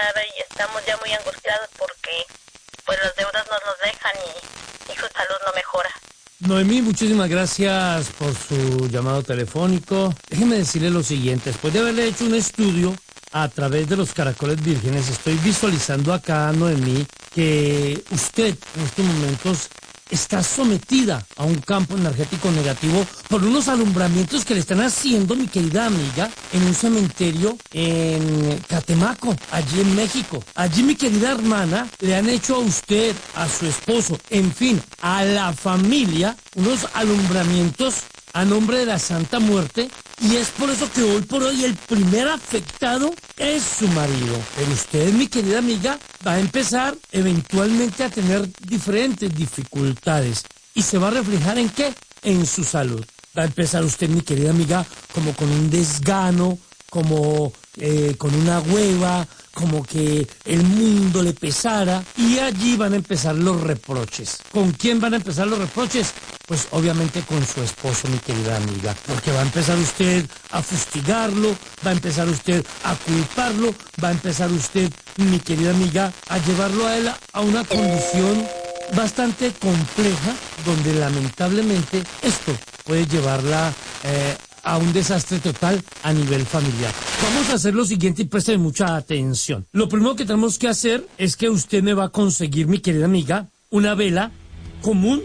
nada y estamos ya muy angustiados porque pues las deudas nos los dejan y su salud no mejora. Noemí, muchísimas gracias por su llamado telefónico. Déjeme decirle lo siguiente, después de haberle hecho un estudio a través de los caracoles vírgenes, estoy visualizando acá, Noemí, que usted en estos momentos está sometida a un campo energético negativo por unos alumbramientos que le están haciendo, mi querida amiga, en un cementerio en Catemaco, allí en México. Allí, mi querida hermana, le han hecho a usted, a su esposo, en fin, a la familia, unos alumbramientos a nombre de la Santa Muerte, y es por eso que hoy por hoy el primer afectado es su marido. Pero usted, mi querida amiga, va a empezar eventualmente a tener diferentes dificultades. ¿Y se va a reflejar en qué? En su salud. Va a empezar usted, mi querida amiga, como con un desgano, como con una hueva, como que el mundo le pesara, y allí van a empezar los reproches. ¿Con quién van a empezar los reproches? Pues obviamente con su esposo, mi querida amiga, porque va a empezar usted a fustigarlo, va a empezar usted a culparlo, va a empezar usted, mi querida amiga, a llevarlo a él a una condición bastante compleja, donde lamentablemente esto puede llevarla a un desastre total a nivel familiar. Vamos a hacer lo siguiente y presten mucha atención. Lo primero que tenemos que hacer es que usted me va a conseguir, mi querida amiga, una vela común,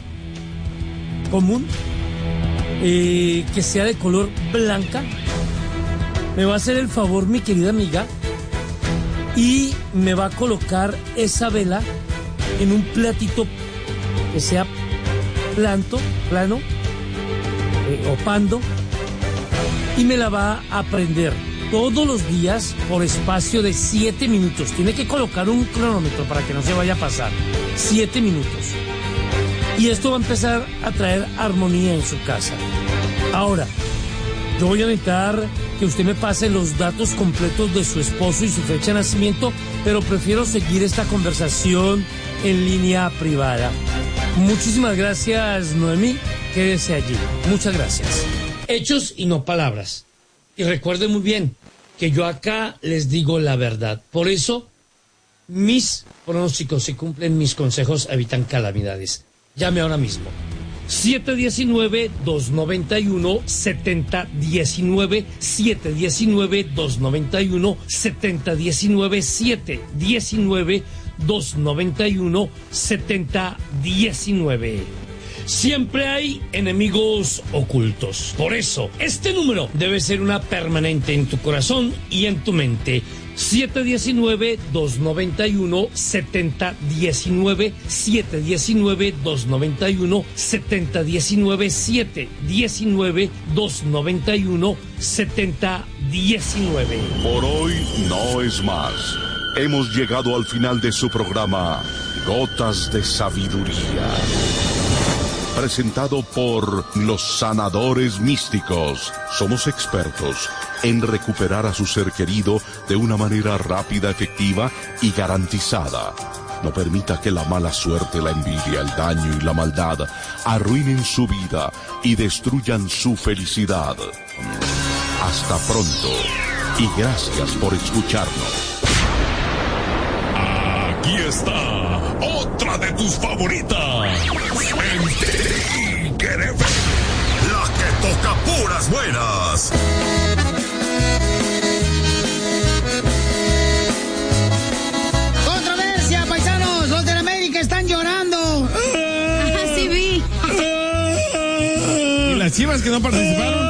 que sea de color blanca. Me va a hacer el favor, mi querida amiga, y me va a colocar esa vela en un platito que sea plano o pando, y me la va a prender todos los días por espacio de 7 minutos. Tiene que colocar un cronómetro para que no se vaya a pasar. 7 minutos. Y esto va a empezar a traer armonía en su casa. Ahora, yo voy a necesitar que usted me pase los datos completos de su esposo y su fecha de nacimiento, pero prefiero seguir esta conversación en línea privada. Muchísimas gracias, Noemí. Quédese allí. Muchas gracias. Hechos y no palabras. Y recuerden muy bien que yo acá les digo la verdad. Por eso, mis pronósticos se cumplen, mis consejos evitan calamidades. Llame ahora mismo. 719-291-7019, 719-291-7019, 719-291-7019. Siempre hay enemigos ocultos. Por eso, este número debe ser una permanente en tu corazón y en tu mente. 719-291-7019, 719-291-7019, 719-291-7019. Por hoy no es más. Hemos llegado al final de su programa Gotas de Sabiduría, presentado por los sanadores místicos. Somos expertos en recuperar a su ser querido de una manera rápida, efectiva y garantizada. No permita que la mala suerte, la envidia, el daño y la maldad arruinen su vida y destruyan su felicidad. Hasta pronto y gracias por escucharnos. Aquí está otra de tus favoritas. Tigre, la que toca puras buenas. ¡Controversia, paisanos! Los de la América están llorando. Ajá, sí vi. ¿Y las Chivas que no participaron?